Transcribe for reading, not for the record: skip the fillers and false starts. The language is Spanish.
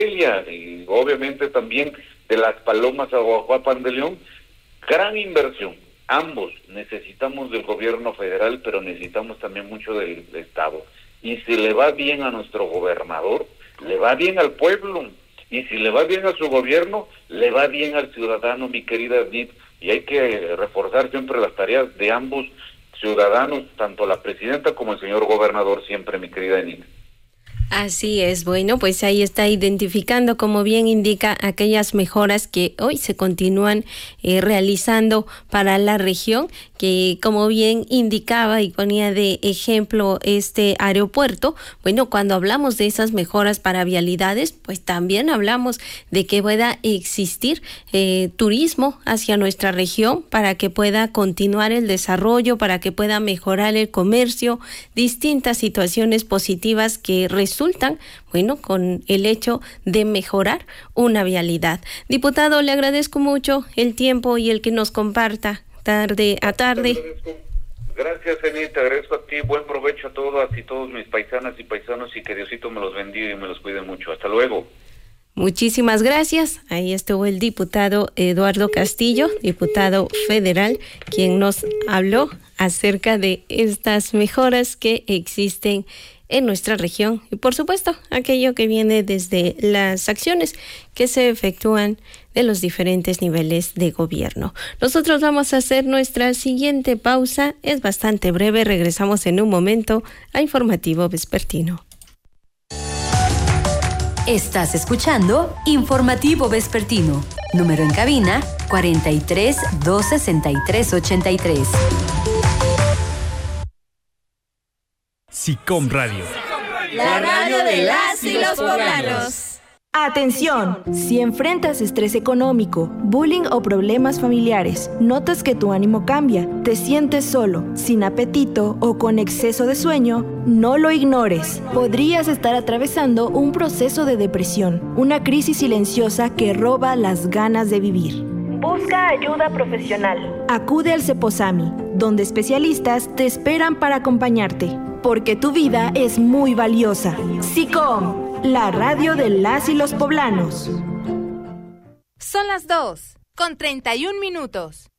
y obviamente también de Las Palomas a Guajuapan de León, gran inversión. Ambos necesitamos del gobierno federal, pero necesitamos también mucho del Estado. Y si le va bien a nuestro gobernador, le va bien al pueblo. Y si le va bien a su gobierno, le va bien al ciudadano, mi querida Edith. Y hay que reforzar siempre las tareas de ambos ciudadanos, tanto la presidenta como el señor gobernador, siempre, mi querida Edith. Así es, bueno, pues ahí está identificando, como bien indica, aquellas mejoras que hoy se continúan realizando para la región, que como bien indicaba y ponía de ejemplo este aeropuerto. Bueno, cuando hablamos de esas mejoras para vialidades, pues también hablamos de que pueda existir turismo hacia nuestra región para que pueda continuar el desarrollo, para que pueda mejorar el comercio, distintas situaciones positivas que resultan, bueno, con el hecho de mejorar una vialidad. Diputado, le agradezco mucho el tiempo y el que nos comparta tarde a tarde. Gracias, Enid, te agradezco a ti, buen provecho a todas y todos mis paisanas y paisanos, y que Diosito me los bendiga y me los cuide mucho. Hasta luego. Muchísimas gracias. Ahí estuvo el diputado Eduardo Castillo, diputado federal, quien nos habló acerca de estas mejoras que existen en nuestra región y, por supuesto, aquello que viene desde las acciones que se efectúan de los diferentes niveles de gobierno. Nosotros vamos a hacer nuestra siguiente pausa, es bastante breve, regresamos en un momento a Informativo Vespertino. Estás escuchando Informativo Vespertino. Número en cabina 43 263 83. SICOM Radio. La radio de las y los poblanos. Atención, si enfrentas estrés económico, bullying o problemas familiares, notas que tu ánimo cambia, te sientes solo, sin apetito o con exceso de sueño, no lo ignores. Podrías estar atravesando un proceso de depresión, una crisis silenciosa que roba las ganas de vivir. Busca ayuda profesional. Acude al Ceposami, donde especialistas te esperan para acompañarte, porque tu vida es muy valiosa. SICOM, la radio de las y los poblanos. Son las 2:31.